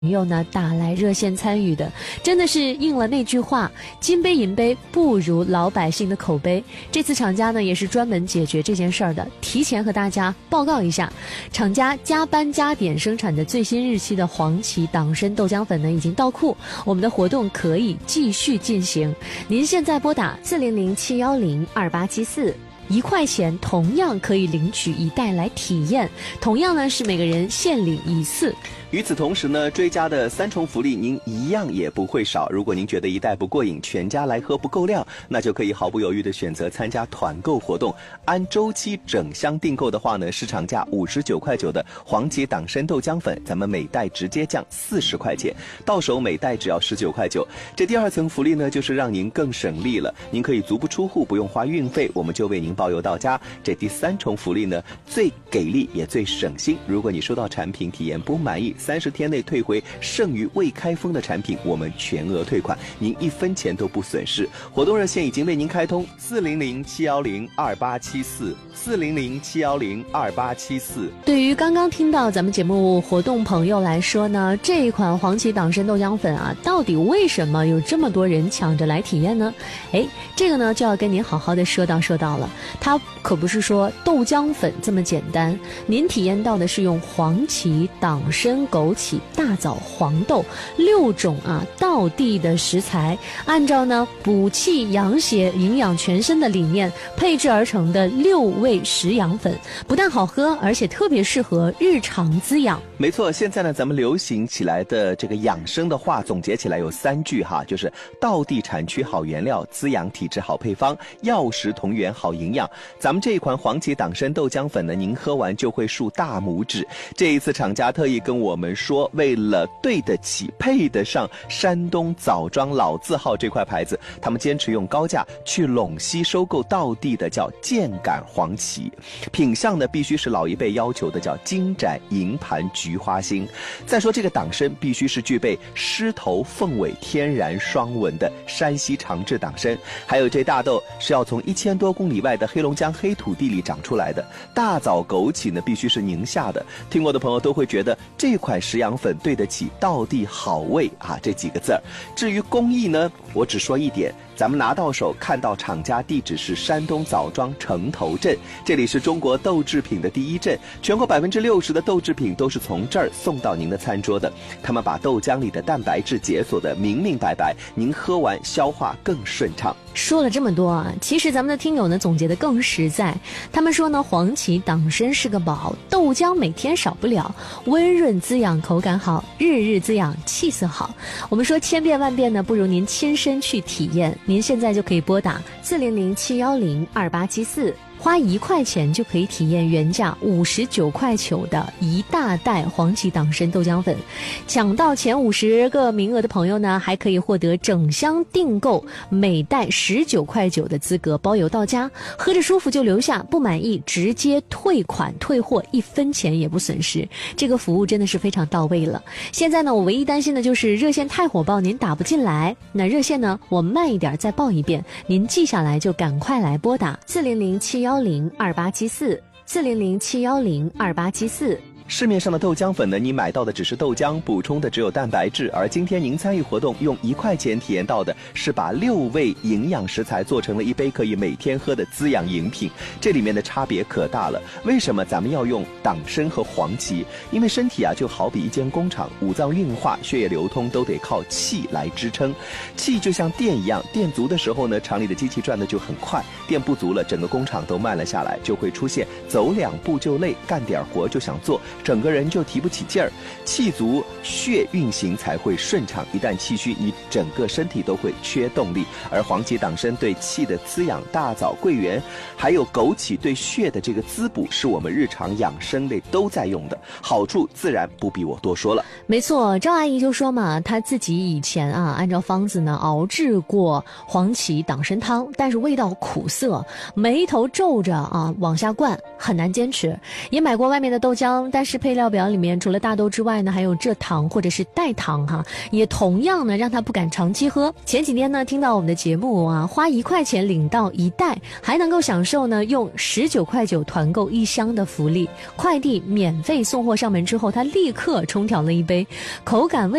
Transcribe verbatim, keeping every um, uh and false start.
朋友呢打来热线参与的，真的是应了那句话，金杯银杯不如老百姓的口碑。这次厂家呢也是专门解决这件事儿的，提前和大家报告一下，厂家加班加点生产的最新日期的黄芪党参豆浆粉呢已经到库，我们的活动可以继续进行。您现在拨打四零零七幺零二八七四。一块钱同样可以领取一袋来体验，同样呢是每个人限领一次。 与此同时呢，追加的三重福利您一样也不会少。如果您觉得一袋不过瘾，全家来喝不够量，那就可以毫不犹豫地选择参加团购活动。按周期整箱订购的话呢，市场价五十九块九的黄芪党参豆浆粉，咱们每袋直接降四十块钱，到手每袋只要十九块九。这第二层福利呢，就是让您更省力了，您可以足不出户，不用花运费，我们就为您包邮到家。这第三重福利呢，最给力也最省心。如果你收到产品体验不满意，三十天内退回剩余未开封的产品，我们全额退款，您一分钱都不损失。活动热线已经为您开通，四零零七幺零二八七四，四零零七幺零二八七四。 对于刚刚听到咱们节目活动朋友来说呢，这一款黄芪党参豆浆粉啊，到底为什么有这么多人抢着来体验呢？哎，这个呢就要跟您好好的说道说道了。它可不是说豆浆粉这么简单，您体验到的是用黄芪、党参、枸杞、大枣、黄豆六种啊道地的食材，按照呢补气养血、营养全身的理念配制而成的六味食养粉，不但好喝，而且特别适合日常滋养。 没错，现在呢咱们流行起来的这个养生的话，总结起来有三句哈，就是道地产区好原料，滋养体质好配方，药食同源好营养。咱们这一款黄芪党参豆浆粉呢，您喝完就会竖大拇指。这一次厂家特意跟我们说，为了对得起配得上山东枣庄老字号这块牌子，他们坚持用高价去陇西收购道地的叫箭杆黄芪，品相呢必须是老一辈要求的叫金盏银盘菊花心。再说这个党参必须是具备狮头凤尾天然双纹的山西长治党参，还有这大豆是要从一千多公里外的黑龙江黑土地里长出来的，大枣枸杞呢必须是宁夏的。听过的朋友都会觉得这款食养粉对得起道地好味啊这几个字儿。至于工艺呢，我只说一点，咱们拿到手看到厂家地址是山东枣庄城头镇，这里是中国豆制品的第一镇，全国百分之六十的豆制品都是从这儿送到您的餐桌的。他们把豆浆里的蛋白质解锁的明明白白，您喝完消化更顺畅。 说了这么多啊，其实咱们的听友呢总结的更实在。他们说呢，黄芪党参是个宝，豆浆每天少不了，温润滋养，口感好，日日滋养，气色好。我们说千变万变呢，不如您亲身去体验。您现在就可以拨打四零零七幺零二八七四。花一块钱就可以体验原价五十九块九的一大袋黄芪党参豆浆粉，抢到前五十个名额的朋友呢，还可以获得整箱订购每袋十九块九的资格，包邮到家，喝着舒服就留下，不满意直接退款退货，一分钱也不损失。这个服务真的是非常到位了。现在呢，我唯一担心的就是热线太火爆，您打不进来。那热线呢，我慢一点再报一遍，您记下来就赶快来拨打四零零七幺零二八七四，四零零七幺零二八七四。 市面上的豆浆粉呢，你买到的只是豆浆，补充的只有蛋白质，而今天您参与活动用一块钱体验到的是把六味营养食材做成了一杯可以每天喝的滋养饮品，这里面的差别可大了。为什么咱们要用党参和黄芪？因为身体啊就好比一间工厂，五脏运化、血液流通都得靠气来支撑。气就像电一样，电足的时候呢，厂里的机器转的就很快，电不足了，整个工厂都慢了下来，就会出现走两步就累，干点活就想做，整个人就提不起劲儿。气足，血运行才会顺畅，一旦气虚，你整个身体都会缺动力。而黄芪党参对气的滋养，大枣、桂圆还有枸杞对血的这个滋补，是我们日常养生类都在用的，好处自然不必我多说了。 没错，赵阿姨就说嘛，她自己以前啊按照方子呢熬制过黄芪党参汤，但是味道苦涩，眉头皱着啊往下灌，很难坚持。也买过外面的豆浆，但但是配料表里面除了大豆之外呢，还有蔗糖或者是代糖哈，也同样呢让他不敢长期喝。前几天呢听到我们的节目啊，花一块钱领到一袋，还能够享受呢用十九块九团购一箱的福利，快递免费送货上门之后，他立刻冲调了一杯，口感味